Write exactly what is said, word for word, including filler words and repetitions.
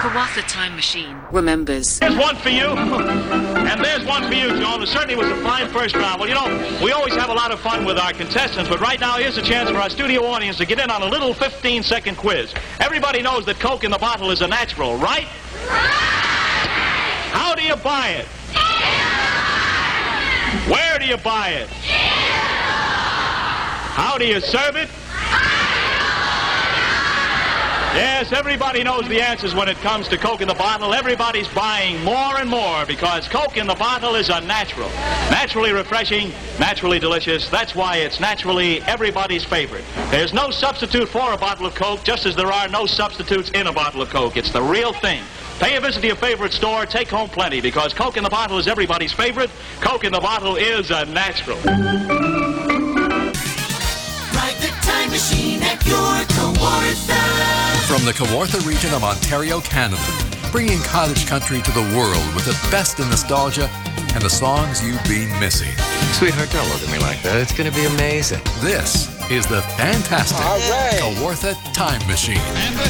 Kawartha Time Machine remembers. There's one for you, and there's one for you, Joan. It certainly was a fine first round. Well, you know, we always have a lot of fun with our contestants, but right now here's a chance for our studio audience to get in on a little fifteen-second quiz. Everybody knows that Coke in the bottle is a natural, right? How do you buy it? Where do you buy it? How do you serve it? Yes, everybody knows the answers when it comes to Coke in the bottle. Everybody's buying more and more because Coke in the bottle is a natural. Naturally refreshing, naturally delicious. That's why it's naturally everybody's favorite. There's no substitute for a bottle of Coke, just as there are no substitutes in a bottle of Coke. It's the real thing. Pay a visit to your favorite store, take home plenty, because Coke in the bottle is everybody's favorite. Coke in the bottle is a natural. Ride the time machine at your Kawartha. From the Kawartha region of Ontario, Canada, bringing cottage country to the world with the best in nostalgia and the songs you've been missing. Sweetheart, don't look at me like that. It's going to be amazing. This is the fantastic All right. Kawartha Time Machine.